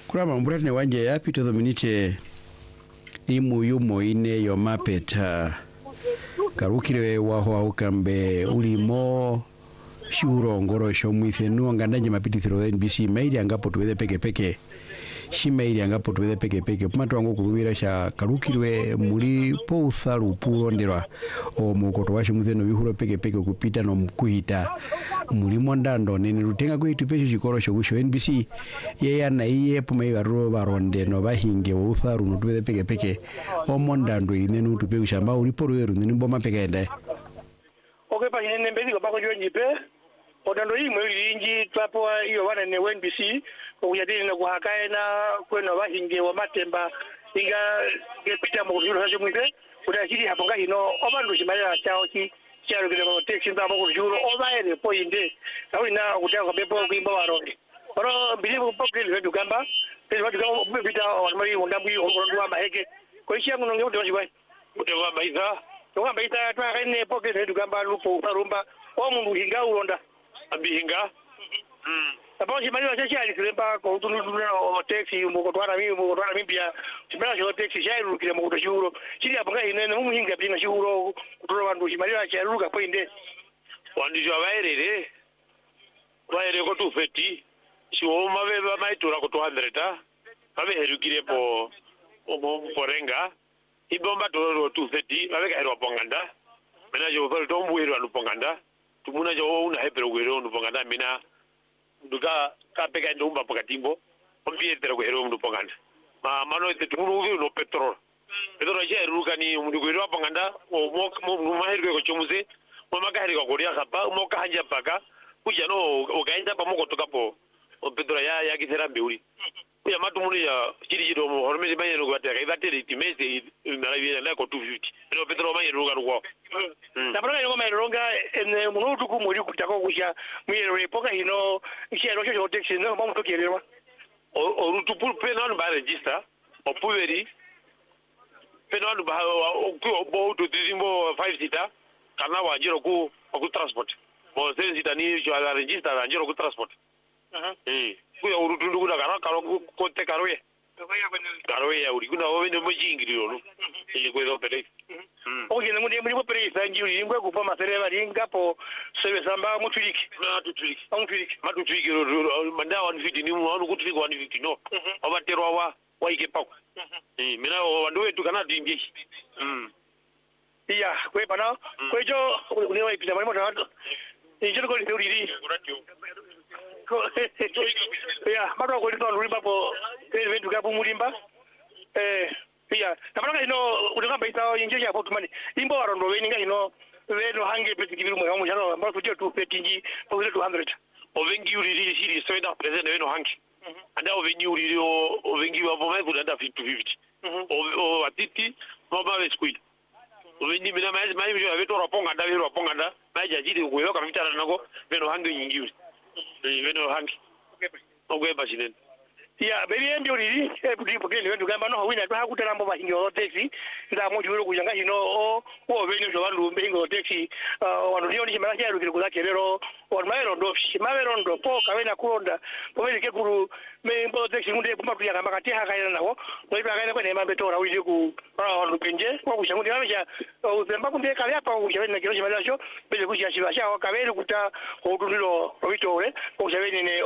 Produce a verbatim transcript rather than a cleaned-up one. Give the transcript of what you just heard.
Kurama mburatne wanje ya pito dominite imu yumo ine yo mapeta karukire waho aukambe ulimo shuro ngoro shomwithe nuangandanje mapitithiro N B C maili angapo tuweze peke peke shimaili angapo tuweze peke peke pumatu wangu kukubira sha karukirwe muli po uthalu puronderwa o mukoto washi mutheno bihuro peke peke kupita no mkuhita muli mondando nene rutenga kwitu pesho chikoro shogusho N B C ye yana iye puma ibaruro baronde no bahinge wo uthalu no tuweze peke peke o mondando inenu tupe ushamba uliporo yeru nene mboma peke ende okay pa nene mbezi ko bako jonjipe odando imwe lingi twapo iyo wana ne N B C kuyadini na kuhakaena kweno bahinge wa matemba inga gepita mu kujuro haje mwite udashiri haponga hino obandu shimalira chao ki cyaro gire mo taxi ndabo kujuro obaere poinde awina kutaka bebo kwimba waronde oro bilibu populi vedu gamba pele vadu gamba bita wamari ndambi ondwa maheke ko ishiya ngono ngi ndo bai utewa baiza to baita twa kane populi vedu gamba lupo farumba o mundu hinga uronda abihinga mm Apo si mali wacha chali kilemba ko tunuduna o taxi mo ko twara mimi mo ko twara mimi pia simela jo taxi chali kile mo ko shuro chili apanga ine mu muhinga pinga shuro kutola bandu si mali wacha ruka poinde wandi jo abairere waire ko two fifty si o mabeba maitura ko two hundred ta babe herukire po o mo porenga ibomba to two fifty babe ka ero ponganda mena jo ko tombu ero anu ponganda tumuna jo una hebero gwero anu ponganda mina duga ka pega ndumba pakatimbo ompie tera ko hero mdu ponganda ma mano te tunu no petrol petrol je ruka ni mdu ko ro ponganda o mo mo ma hero ko chomuze mo maka hero ko ria kapa mo ka hanja paka kuja no o gainda pa mo ko toka po o petrol ya ya kitera beuri ya matu muri ya chiri jiro mo horme ba yero ko ta ga tere timese na la vida na ko two fifty pero petrol ba yero ko na bora ngo mai ronga en muno tuku muri kutako kusha mwero epoka hino ishero cho taxi no mamu to kierwa o rutu pul penal ba register o pueri penal ba ku bo to tizimbo five sita kana wa jiro ku ku transport bo seven sita ni jo ala register na jiro ku transport aha eh ku ya rutu ndugu da kana karo ko te karo ye karo ye uri kuna o vende mo jingiro no ili ko do pere oye ne muri muri pereza njuri ingwe kupa masereva ringapo sebe samba mutuliki na tutuliki amutuliki matutuliki manda one fifty ni mu anu kutuliki one fifty no abaterwa wa waike pako eh mina wandu wetu kana dimbi mm iya kwe bana kwe jo ni wa ipita mali moto injiro ko nduri ko iya mato ko ndo riba po eventu gabu mulimba eh iya tabanga ino udanga baita inje ya potumani imbo warondo weninga ino weno hange petikibiru mwe hamu jano ambapo tujia tu petinji po two hundred ovengi uri siri soida present weno hange anda ovengi uri ovengi wa bomai kudanda fifty fifty o atiti mama beskuit ovengi mina mai mai jo aveto raponga nda vero raponga nda mai jajiri kuyo kamita nako weno hange nyingi uri weno hange okay basinen ya bebi embi uri e budi bugeni wendu gamba no wina twa kutala mbo bahingi o taxi nda mu juro kujanga hino o o beni jo bandu mbengo taxi wanu lioni chimala cha rukire kuzake rero on maero ndo shimavero ndo po kawena kuonda pomeli ke kuru me mbo taxi munde puma tuya kamba kati hakaira nawo no ipa kaina kwene mambe tora uje ku ro penje kwa kushangundi mameja uzemba kumbe kale hapa ujawena kilo chimala cho bele kuja shibasha kawele kuta odundilo robitore ujawene ne